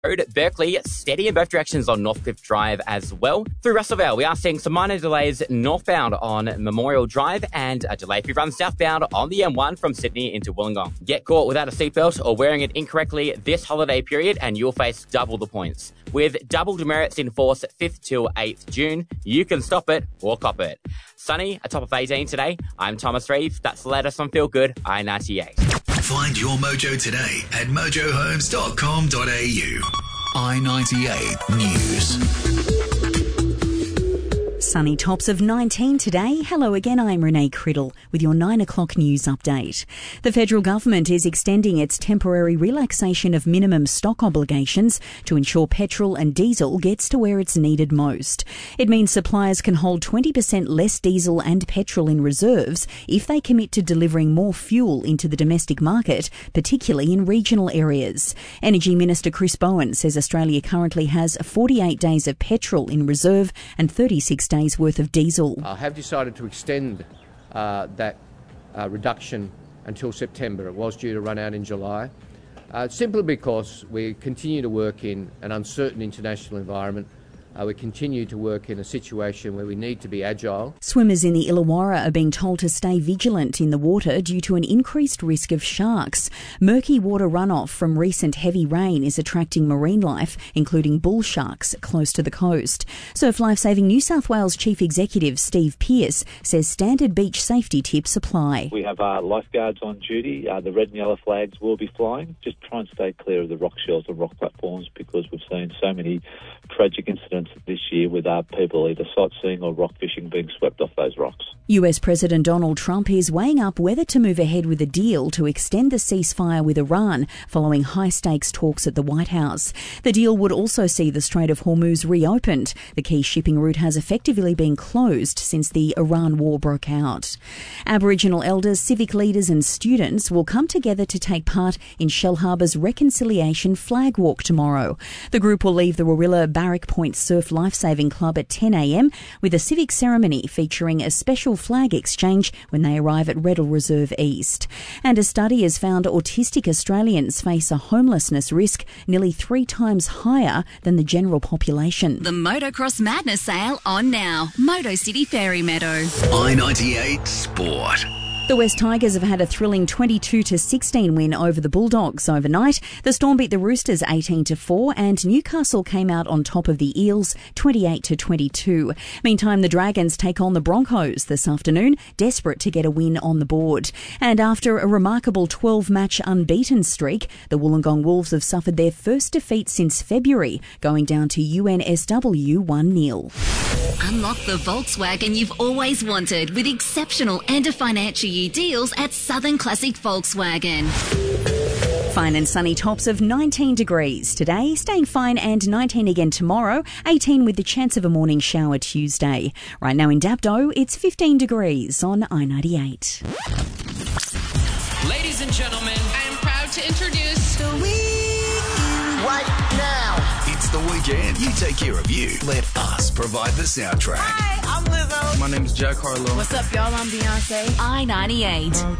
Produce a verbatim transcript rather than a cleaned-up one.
Road, Berkeley, steady in both directions on Northcliffe Drive as well. Through Russellville, we are seeing some minor delays northbound on Memorial Drive and a delay if you run southbound on the M one from Sydney into Wollongong. Get caught without a seatbelt or wearing it incorrectly this holiday period and you'll face double the points. With double demerits in force fifth till eighth June, you can stop it or cop it. Sunny, a top of eighteen today. I'm Thomas Reeve. That's the latest on Feel Good, I ninety-eight. Find your mojo today at mojo homes dot com dot a u. I ninety-eight News. Sunny tops of nineteen today. Hello again, I'm Renee Criddle with your nine o'clock news update. The federal government is extending its temporary relaxation of minimum stock obligations to ensure petrol and diesel gets to where it's needed most. It means suppliers can hold twenty percent less diesel and petrol in reserves if they commit to delivering more fuel into the domestic market, particularly in regional areas. Energy Minister Chris Bowen says Australia currently has forty-eight days of petrol in reserve and thirty-six days worth of diesel. I have decided to extend uh, that uh, reduction until September. It was due to run out in July, uh, simply because we continue to work in an uncertain international environment. Uh, we continue to work in a situation where we need to be agile. Swimmers in the Illawarra are being told to stay vigilant in the water due to an increased risk of sharks. Murky water runoff from recent heavy rain is attracting marine life, including bull sharks, close to the coast. Surf Lifesaving New South Wales Chief Executive Steve Pearce says standard beach safety tips apply. We have uh, lifeguards on duty. Uh, the red and yellow flags will be flying. Just try and stay clear of the rock shells and rock platforms because we've seen so many tragic incidents this year with uh, people either sightseeing or rock fishing being swept off those rocks. U S President Donald Trump is weighing up whether to move ahead with a deal to extend the ceasefire with Iran following high-stakes talks at the White House. The deal would also see the Strait of Hormuz reopened. The key shipping route has effectively been closed since the Iran war broke out. Aboriginal elders, civic leaders and students will come together to take part in Shellharbour's Reconciliation Flag Walk tomorrow. The group will leave the Warilla Barrack Point Surf Lifesaving Club at ten a m with a civic ceremony featuring a special flag exchange when they arrive at Reddell Reserve East. And a study has found autistic Australians face a homelessness risk nearly three times higher than the general population. The Motocross Madness sale on now. Moto City Fairy Meadow. I ninety-eight Sport. The West Tigers have had a thrilling twenty-two to sixteen win over the Bulldogs overnight. The Storm beat the Roosters eighteen to four and Newcastle came out on top of the Eels twenty-eight to twenty-two. Meantime, the Dragons take on the Broncos this afternoon, desperate to get a win on the board. And after a remarkable twelve-match unbeaten streak, the Wollongong Wolves have suffered their first defeat since February, going down to U N S W one nil. Unlock the Volkswagen you've always wanted with exceptional end of financial year deals at Southern Classic Volkswagen. Fine and sunny tops of nineteen degrees today, staying fine and nineteen again tomorrow, eighteen with the chance of a morning shower Tuesday. Right now in Dapto, it's fifteen degrees on I ninety-eight. Ladies and gentlemen, I am proud to introduce The Weeknd. Right now. It's The Weeknd. You take care of you. Let us provide the soundtrack. Hi, I'm Lizzo. My name is Jack Harlow. What's up, y'all? I'm Beyonce. I ninety-eight.